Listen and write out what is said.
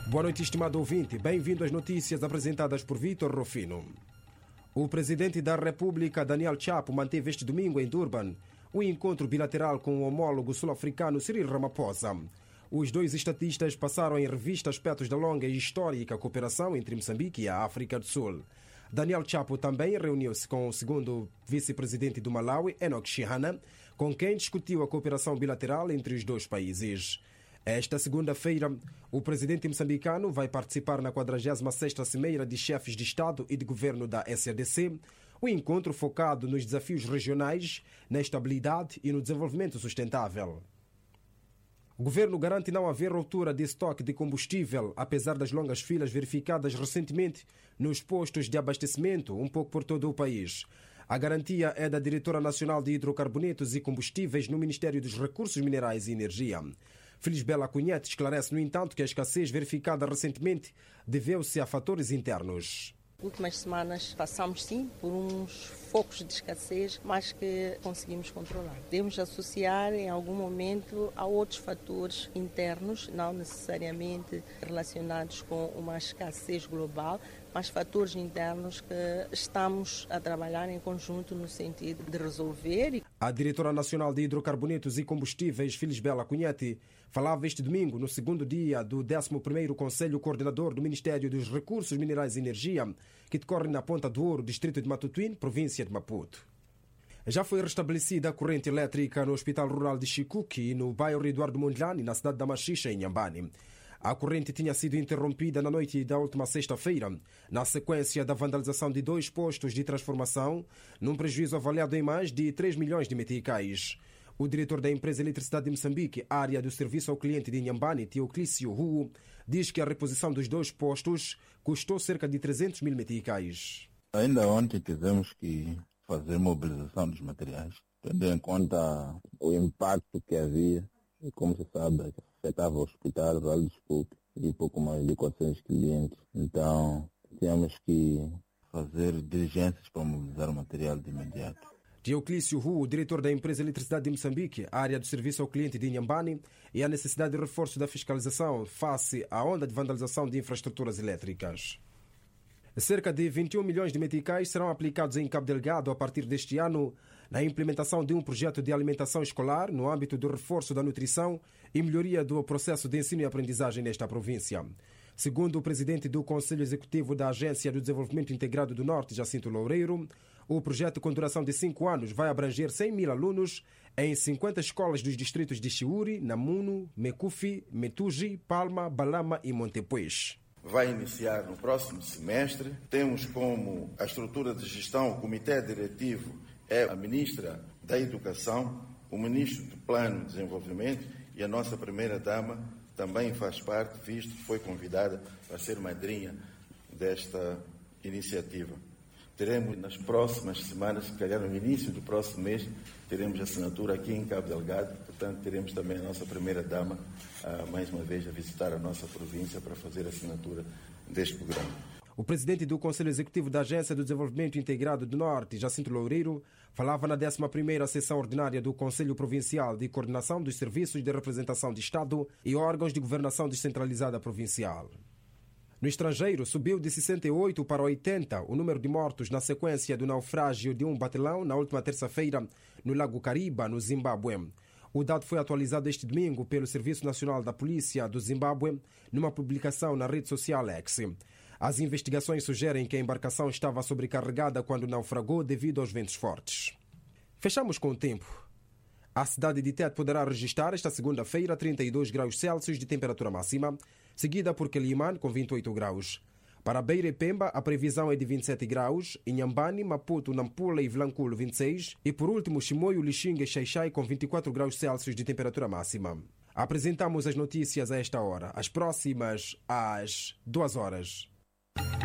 Boa noite, estimado ouvinte. Bem-vindo às notícias apresentadas por Vítor Rufino. O presidente da República, Daniel Chapo, manteve este domingo em Durban um encontro bilateral com o homólogo sul-africano Cyril Ramaphosa. Os dois estatistas passaram em revista aspectos da longa e histórica cooperação entre Moçambique e a África do Sul. Daniel Chapo também reuniu-se com o segundo vice-presidente do Malawi, Enoch Chihana, com quem discutiu a cooperação bilateral entre os dois países. Esta segunda-feira, o presidente moçambicano vai participar na 46ª Cimeira de Chefes de Estado e de Governo da SADC, um encontro focado nos desafios regionais, na estabilidade e no desenvolvimento sustentável. O governo garante não haver ruptura de estoque de combustível, apesar das longas filas verificadas recentemente nos postos de abastecimento, um pouco por todo o país. A garantia é da Diretora Nacional de Hidrocarbonetos e Combustíveis no Ministério dos Recursos Minerais e Energia. Felisbela Cunhete esclarece, no entanto, que a escassez verificada recentemente deveu-se a fatores internos. Últimas semanas passamos sim por uns focos de escassez, mas que conseguimos controlar. Devemos associar em algum momento a outros fatores internos, não necessariamente relacionados com uma escassez global, mas fatores internos que estamos a trabalhar em conjunto no sentido de resolver. A Diretora Nacional de Hidrocarbonetos e Combustíveis, Felisbela Cunhete, falava este domingo, no segundo dia do 11º Conselho Coordenador do Ministério dos Recursos Minerais e Energia, que decorre na Ponta do Ouro, distrito de Matutuíne, província de Maputo. Já foi restabelecida a corrente elétrica no Hospital Rural de Chicuque e no bairro Eduardo Mondlane, na cidade da Machixa, em Inhambane. A corrente tinha sido interrompida na noite da última sexta-feira, na sequência da vandalização de 2 postos de transformação, num prejuízo avaliado em mais de 3 milhões de meticais. O diretor da empresa Eletricidade de Moçambique, área do serviço ao cliente de Inhambane, Teoclício Hu, diz que a reposição dos 2 postos custou cerca de 300 mil meticais. Ainda ontem tivemos que fazer mobilização dos materiais, tendo em conta o impacto que havia, e como se sabe, afetava o Hospital Rural de Chicuque e pouco mais de 400 clientes. Então, tínhamos que fazer diligências para mobilizar o material de imediato. Teoclício Hu, diretor da empresa Eletricidade de Moçambique, área do serviço ao cliente de Inhambane, e a necessidade de reforço da fiscalização face à onda de vandalização de infraestruturas elétricas. Cerca de 21 milhões de meticais serão aplicados em Cabo Delgado a partir deste ano na implementação de um projeto de alimentação escolar no âmbito do reforço da nutrição e melhoria do processo de ensino e aprendizagem nesta província. Segundo o presidente do Conselho Executivo da Agência do Desenvolvimento Integrado do Norte, Jacinto Loureiro, o projeto com duração de 5 anos vai abranger 100 mil alunos em 50 escolas dos distritos de Chiuri, Namuno, Mecufi, Metuji, Palma, Balama e Montepuez. Vai iniciar no próximo semestre. Temos como a estrutura de gestão, o comitê diretivo é a ministra da Educação, o ministro do Plano de Desenvolvimento e a nossa primeira-dama também faz parte, visto que foi convidada para ser madrinha desta iniciativa. Teremos nas próximas semanas, se calhar no início do próximo mês, teremos assinatura aqui em Cabo Delgado, portanto teremos também a nossa primeira-dama, mais uma vez, a visitar a nossa província para fazer a assinatura deste programa. O presidente do Conselho Executivo da Agência do Desenvolvimento Integrado do Norte, Jacinto Loureiro, falava na 11ª sessão ordinária do Conselho Provincial de Coordenação dos Serviços de Representação de Estado e órgãos de governação descentralizada provincial. No estrangeiro, subiu de 68 para 80 o número de mortos na sequência do naufrágio de um batelão na última terça-feira no Lago Kariba, no Zimbábue. O dado foi atualizado este domingo pelo Serviço Nacional da Polícia do Zimbábue numa publicação na rede social X. As investigações sugerem que a embarcação estava sobrecarregada quando naufragou devido aos ventos fortes. Fechamos com o tempo. A cidade de Tete poderá registrar esta segunda-feira 32 graus Celsius de temperatura máxima, seguida por Quelimane com 28 graus. Para Beira e Pemba, a previsão é de 27 graus, Inhambane, Maputo, Nampula e Vilanculo 26 e por último Chimoio, Lixinga e Xaixai com 24 graus Celsius de temperatura máxima. Apresentamos as notícias a esta hora, as próximas às 2 horas.